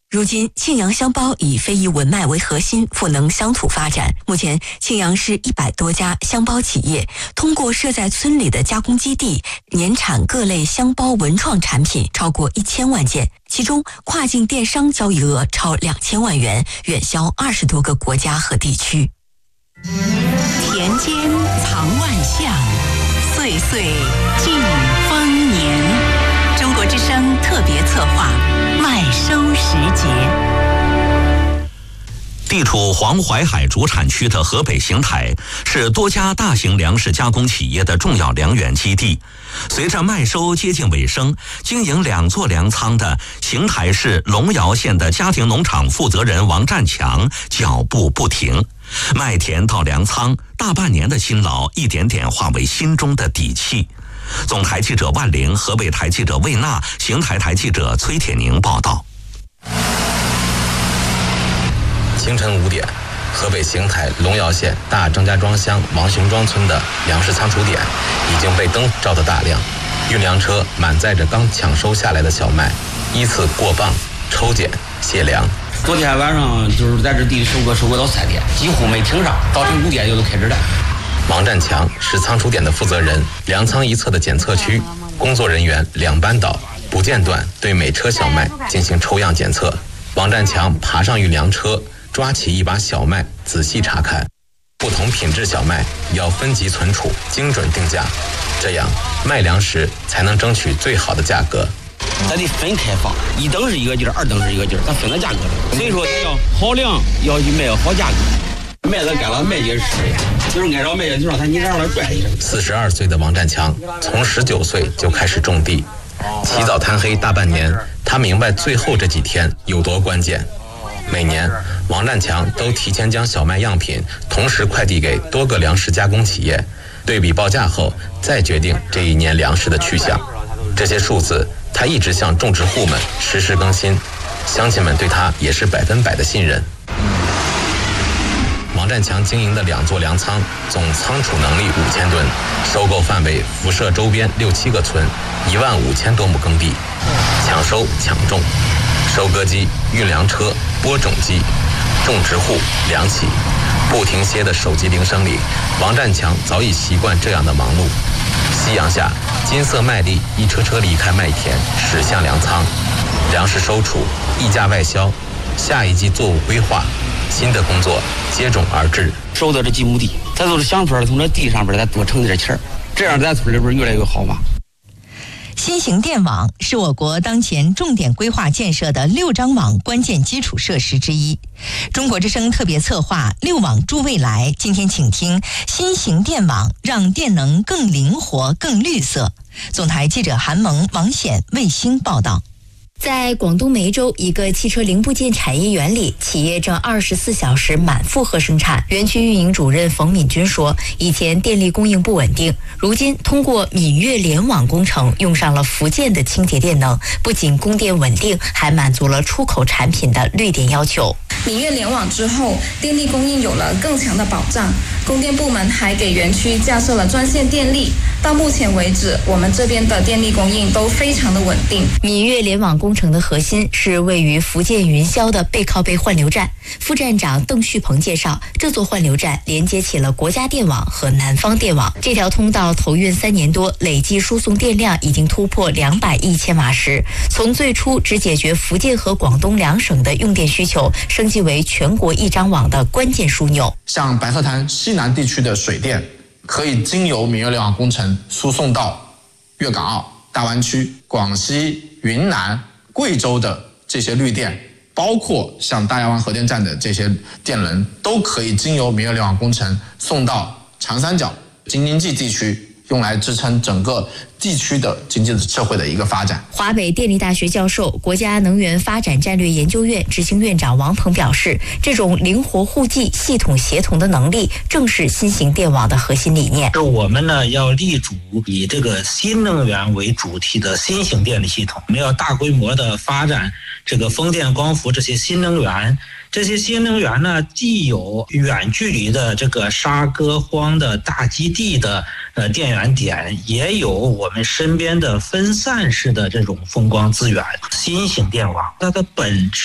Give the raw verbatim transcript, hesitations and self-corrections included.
如今，庆阳乡包以非遗文脉为核心，赋能乡土发展。目前，庆阳市一百多家乡包企业通过设在村里的加工基地，年产各类乡包文创产品超过一千万件，其中跨境电商交易额超两千万元，远销二十多个国家和地区。 田间藏万象，岁岁尽丰年。中国之声特别策划麦收时节。 地处黄淮海主产区的河北邢台是多家大型粮食加工企业的重要粮源基地。随着麦收接近尾声，经营两座粮仓的邢台市龙窑县的家庭农场负责人王占强脚步不停，麦田到粮仓，大半年的辛劳一点点化为心中的底气。总台记者万玲，河北台记者魏娜，邢台台记者崔铁宁报道。 清晨五点，河北邢台龙窑县大郑家庄乡王雄庄村的粮食仓储点已经被灯照得大亮，运粮车满载着刚抢收下来的小麦，依次过磅、抽检、卸粮。 昨天晚上就是在这地里收割，收割到三点，几乎没停上，早晨五点就都开始了。 王占强是仓储点的负责人，粮仓一侧的检测区，工作人员两班倒，不间断对每车小麦进行抽样检测。王占强爬上运粮车，抓起一把小麦仔细查看，不同品质小麦要分级存储，精准定价，这样卖粮时才能争取最好的价格。 咱得分开放，一等是一个劲儿，二等是一个劲儿，咱分了价格的。所以说咱要好量，要去卖好价格。麦子干了，麦也是吃的，就是按照麦子就让他你让他拽一下。 四十二岁的王占强从十九岁就开始种地，起早贪黑大半年，他明白最后这几天有多关键。每年，王占强都提前将小麦样品同时快递给多个粮食加工企业，对比报价后再决定这一年粮食的去向。这些数字他一直向种植户们实时更新，乡亲们对他也是百分百的信任。王占强经营的两座粮仓总仓储能力五千吨，收购范围辐射周边六七个村，一万五千多亩耕地。抢收抢种，收割机、运粮车、播种机，种植户、粮企，不停歇的手机铃声里，王占强早已习惯这样的忙碌。夕阳下，金色麦粒一车车离开麦田，驶向粮仓，粮食收储，溢价外销，下一季作物规划，新的工作接踵而至。 收的这几亩地，咱都是想法从这地上边再多挣点钱，这样咱村里边越来越好嘛。 新型电网是我国当前重点规划建设的六张网关键基础设施之一。中国之声特别策划六网助未来，今天请听新型电网让电能更灵活更绿色。总台记者韩萌、王显、卫星报道。 在广东梅州一个汽车零部件产业园里，企业正二十四小时满负荷生产。园区运营主任冯敏军说，以前电力供应不稳定，如今通过闽粤联网工程用上了福建的清洁电能，不仅供电稳定，还满足了出口产品的绿电要求。 闽粤联网之后，电力供应有了更强的保障，供电部门还给园区架设了专线电力。到目前为止，我们这边的电力供应都非常的稳定。 闽粤联网工程的核心是位于福建云霄的背靠背换流站。副站长邓旭鹏介绍，这座换流站连接起了国家电网和南方电网。这条通道投运三年多，累计输送电量已经突破两百亿千瓦时。从最初只解决福建和广东两省的用电需求，升级为全国一张网的关键枢纽。 像白鹤滩西南地区的水电，可以经由闽粤联网工程输送到粤港澳大湾区、广西、云南、贵州的这些绿电，包括像大亚湾核电站的这些电能，都可以经由闽粤联网工程送到长三角、京津冀地区，用来支撑整个地区的经济社会的一个发展。 华北电力大学教授、国家能源发展战略研究院执行院长王鹏表示，这种灵活互济、系统协同的能力，正是新型电网的核心理念。 是我们呢要立足以这个新能源为主题的新型电力系统，我们要大规模的发展这个风电、光伏这些新能源。这些新能源呢，既有远距离的这个沙割荒的大基地的呃电源点，也有我们身边的分散式的这种风光资源。新型电网它的本质